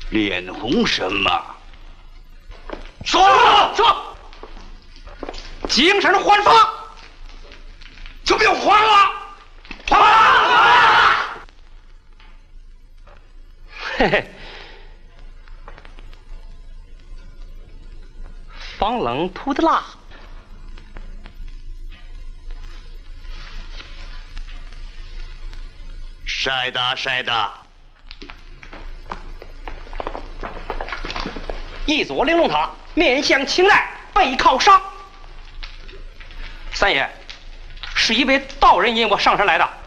脸红什么？ 说，精神焕发， 怎么又还了？ 嘿嘿，防冷涂的蜡。 晒的， 一左玲珑塔，面向青睐，背靠上。三爷，是一位道人引我上山来的。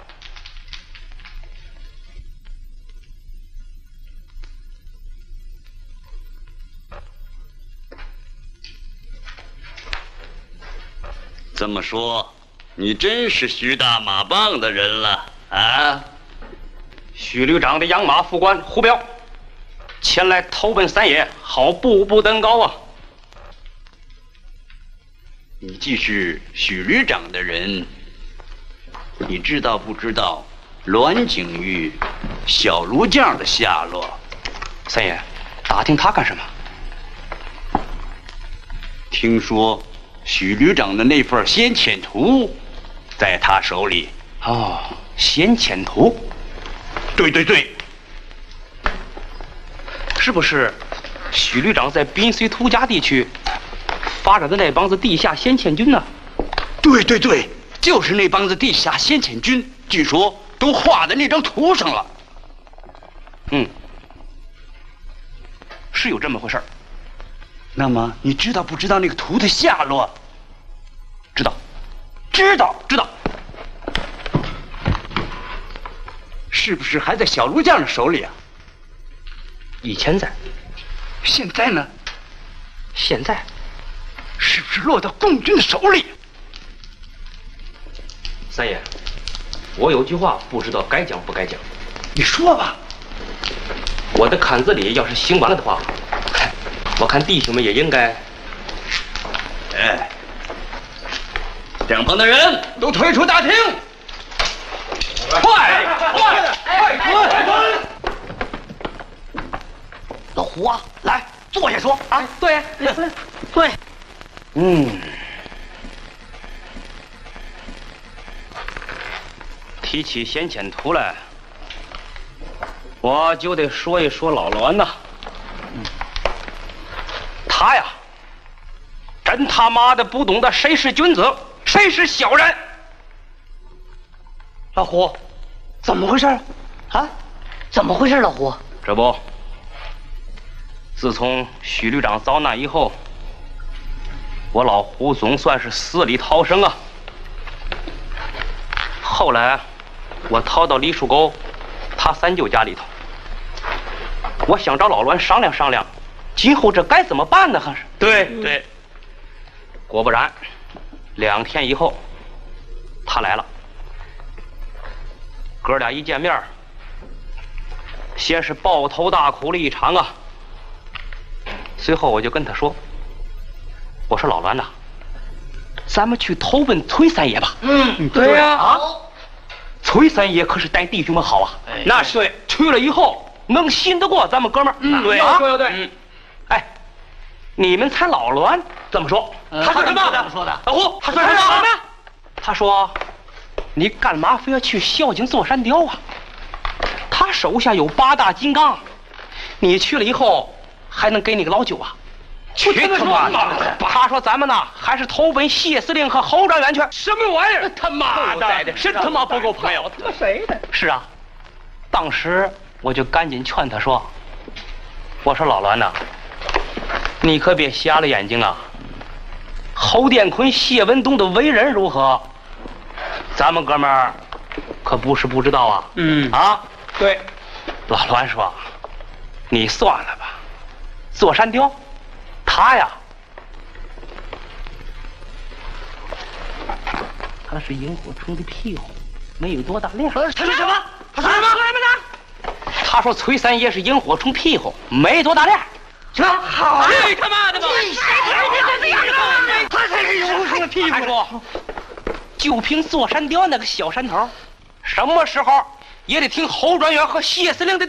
这么说，你真是徐大马棒的人了啊？ 徐旅长的养马副官胡彪前来投奔三爷，好步步登高啊！ 你既是许旅长的人，你知道不知道栾景玉、小卢将的下落？ 三爷，打听他干什么？ 听说许旅长的那份先遣图在他手里。 哦，先遣图。 对， 是不是许旅长在滨绥图家地区发展的那帮子地下先遣军呢？ 对，就是那帮子地下先遣军，据说都画在那张图上了。 是有这么回事儿。 那么你知道不知道那个图的下落？ 知道。 是不是还在小卢将的手里啊？ 以前在。 现在呢？ 现在是不是落到共军的手里？ 三爷，我有句话不知道该讲不该讲。 你说吧。 我的坎子里要是行完了的话，我看弟兄们也应该。 两旁的人都退出大厅。快！ 老胡啊，来坐下说啊。 对， 对。 提起先遣图来，我就得说一说老栾呐。他呀，真他妈的不懂得谁是君子，谁是小人。 老胡，怎么回事啊？怎么回事，老胡？ 这不，自从许旅长遭难以后，我老胡总算是死里逃生啊。后来我逃到李树沟他三舅家里头，我想找老栾商量商量，今后这该怎么办呢？还是对， 果不然，2天以后他来了。哥俩一见面，先是抱头大哭了一场啊。随后我就跟他说：“我说老栾呐，咱们去投奔崔三爷吧。” 对呀。 崔三爷可是待弟兄们好啊。 那是对。 去了以后能信得过咱们哥们儿。 对， 要说对。 你们猜老栾怎么说？ 他说什么？怎么说的？ 老胡，他说什么？他说：“你干嘛非要去孝敬座山雕啊？他手下有8大金刚，你去了以后还能给你个老九啊？” 去他妈的！ 他说：“咱们呢，还是投奔谢司令和侯专员去。” 什么玩意儿？他妈的， 真他妈不够朋友！ 他谁的？ 是啊，当时我就赶紧劝他说：“我说老栾呐，你可别瞎了眼睛啊！侯殿坤、谢文东的为人如何，咱们哥们儿可不是不知道啊。” 对。 老栾说：“你算了吧，座山雕，他呀，他是萤火虫的屁股，没有多大量。” 他说什么？ 他说崔三爷是萤火虫屁股，没多大量。 好， 去他妈的吧！ 他才是萤火虫的屁股。 还说，就凭座山雕那个小山头，什么时候也得听侯专员和谢司令的